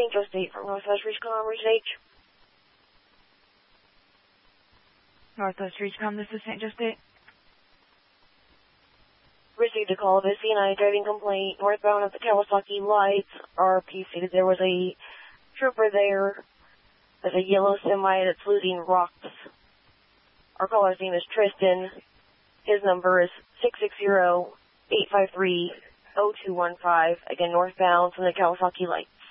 St. Joe State from Northwest Reachcom, Region H. Northwest Reachcom, this is St. Joe State. Received a call of a C&I driving complaint northbound of the Kawasaki Lights. RP stated there was a trooper there with a yellow semi that's looting rocks. Our caller's name is Tristan. His number is 660-853-0215. Again, northbound from the Kawasaki Lights.